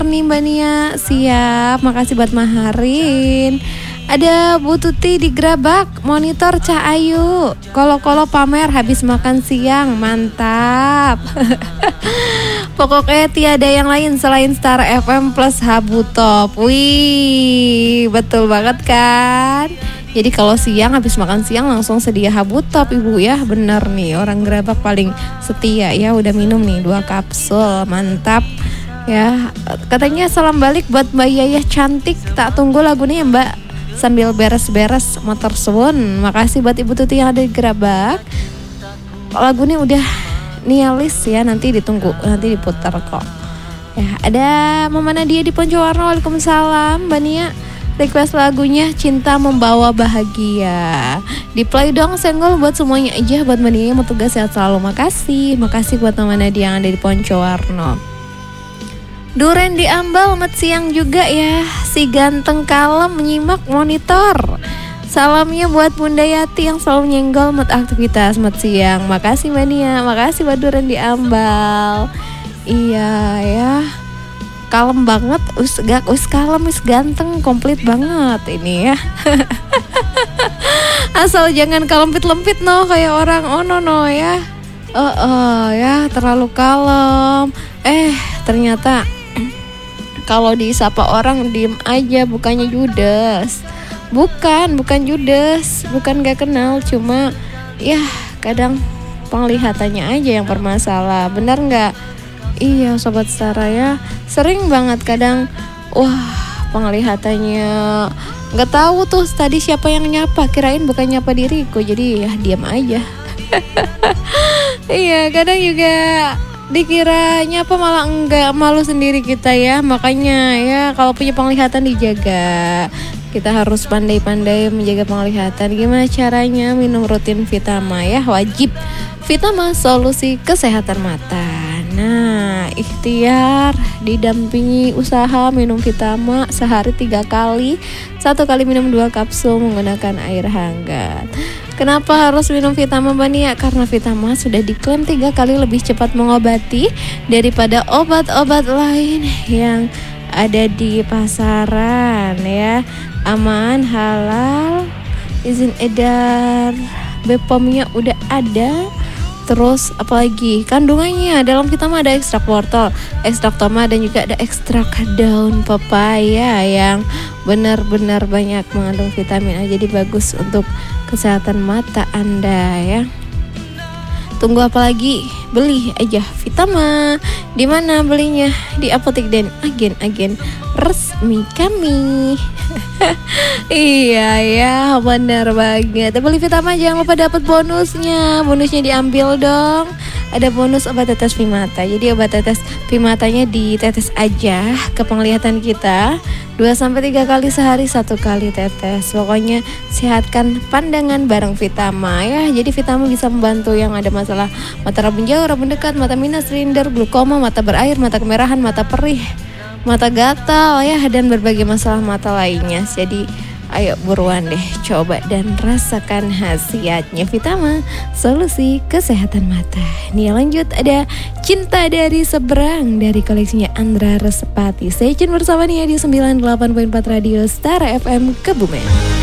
nih Mbak Nia. Siap, makasih buat maharin. Ada Bu Tuti di Gerabak, monitor Cah Ayu. Kolo-kolo pamer habis makan siang, mantap. Pokoknya tiada yang lain selain Star FM plus Habu Top. Wih, betul banget kan? Jadi kalau siang habis makan siang langsung sedia Habu Top Ibu ya. Bener nih, orang Gerabak paling setia ya. Udah minum nih 2 kapsul, mantap. Ya, katanya salam balik buat Mbak Yayah cantik. Tak tunggu lagunya ya Mbak, sambil beres-beres motor suwun. Makasih buat Ibu Tuti yang ada di Gerabak. Lagunya udah nialis ya, nanti ditunggu, nanti diputar kok. Ya, ada Mama Nadia di Poncowarno. Waalaikumsalam Mbak Nia. Request lagunya Cinta Membawa Bahagia. Di play dong senggol buat semuanya aja. Buat Mbak Nia mau tugas sehat selalu. Makasih buat Mama Nadia yang ada di Poncowarno. Duren di Ambal, selamat siang juga ya. Si ganteng kalem menyimak monitor. Salamnya buat Bunda Yati yang selalu nyenggol mat aktivitas. Selamat siang. Makasih Mbak Nia. Makasih buat Duren di Ambal. Iya ya. Kalem banget. Us kalem, us ganteng, komplit banget ini ya. Asal jangan kalempit-lempit no kayak orang no ya. Ya terlalu kalem. Ternyata kalau disapa orang diem aja, bukannya judes. Bukan judes, bukan gak kenal, cuma ya kadang penglihatannya aja yang bermasalah. Benar gak? Iya Sobat Stara ya, sering banget kadang penglihatannya gak tahu tuh tadi siapa yang nyapa, kirain bukan nyapa diriku, jadi ya diam aja. Iya kadang juga dikira nyapa malah enggak, malu sendiri kita ya. Makanya ya kalau punya penglihatan dijaga. Kita harus pandai-pandai menjaga penglihatan. Gimana caranya? Minum rutin Vitama ya, wajib. Vitama solusi kesehatan mata. Nah, ikhtiar didampingi usaha minum Vitama sehari 3 kali. 1 kali minum 2 kapsul menggunakan air hangat. Kenapa harus minum Vitama Mbak Nia? Karena Vitama sudah diklaim 3 kali lebih cepat mengobati daripada obat-obat lain yang ada di pasaran ya. Aman, halal, izin edar, BPOM-nya udah ada. Terus apalagi kandungannya? Dalam Vitama ada ekstrak wortel, ekstrak tomat, dan juga ada ekstrak daun pepaya yang benar-benar banyak mengandung vitamin A. Jadi bagus untuk kesehatan mata Anda ya. Tunggu apa lagi? Beli aja Vitama. Di mana belinya? Di apotek dan agen-agen resmi kami. Iya ya, benar banget. Beli Vitama jangan lupa dapat bonusnya. Bonusnya diambil dong. Ada bonus obat tetes Vimata. Jadi obat tetes Vimatanya ditetes aja ke penglihatan kita 2-3 kali sehari, 1 kali tetes. Pokoknya sehatkan pandangan bareng Vitama ya. Jadi Vitama bisa membantu yang ada masalah mata rabun jauh, rabun dekat, mata minus, silinder, glaukoma, mata berair, mata kemerahan, mata perih, mata gatal ya, dan berbagai masalah mata lainnya. Jadi ayo buruan deh coba dan rasakan khasiatnya Vitama, solusi kesehatan mata. Nih lanjut ada Cinta Dari Seberang dari koleksinya Andra Resepati. Stay tune bersama nih di 98.4 Radio Star FM Kebumen.